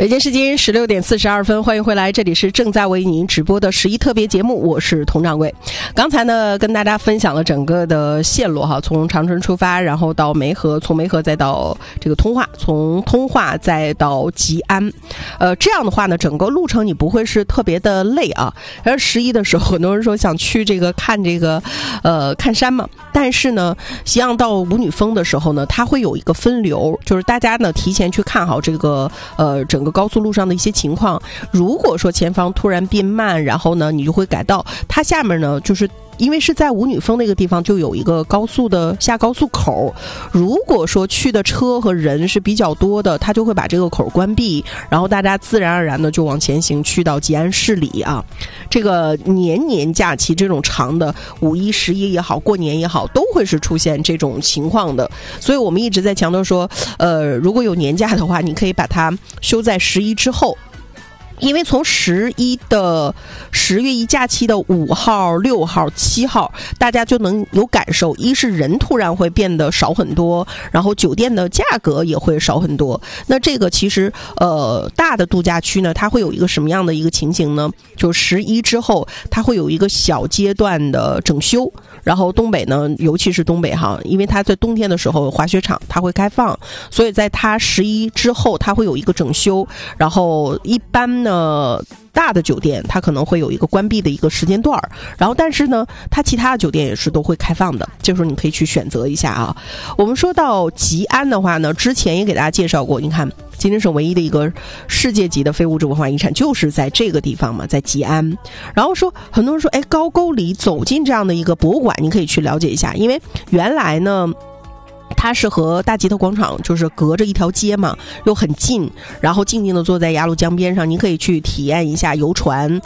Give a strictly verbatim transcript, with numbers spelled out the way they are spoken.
北京时间十六点四十二分，欢迎回来，这里是正在为您直播的十一特别节目，我是佟掌柜。刚才呢，跟大家分享了整个的线路哈，从长春出发，然后到梅河，从梅河再到这个通化，从通化再到吉安。呃，这样的话呢，整个路程你不会是特别的累啊。而十一的时候，很多人说想去这个看这个呃看山嘛，但是呢，西洋到舞女峰的时候呢，它会有一个分流，就是大家呢提前去看好这个呃整个高速路上的一些情况。如果说前方突然变慢，然后呢你就会改道，它下面呢就是因为是在舞女峰那个地方就有一个高速的下高速口，如果说去的车和人是比较多的，他就会把这个口关闭，然后大家自然而然的就往前行，去到吉安市里啊。这个年年假期这种长的五一十一也好，过年也好，都会是出现这种情况的。所以我们一直在强调说呃，如果有年假的话，你可以把它休在十一之后，因为从十一的十月一假期的五号、六号、七号，大家就能有感受。一是人突然会变得少很多，然后酒店的价格也会少很多。那这个其实呃大的度假区呢，它会有一个什么样的一个情形呢？就十一之后，它会有一个小阶段的整修。然后东北呢，尤其是东北哈，因为它在冬天的时候滑雪场它会开放，所以在它十一之后它会有一个整修。然后一般呢，大的酒店它可能会有一个关闭的一个时间段，然后但是呢，它其他的酒店也是都会开放的，这时候你可以去选择一下啊。我们说到吉安的话呢，之前也给大家介绍过，你看吉林省唯一的一个世界级的非物质文化遗产就是在这个地方嘛，在吉安。然后说很多人说，哎，高句丽走进这样的一个博物馆，你可以去了解一下，因为原来呢它是和大吉特广场就是隔着一条街嘛，又很近，然后静静的坐在鸭绿江边上，你可以去体验一下游船，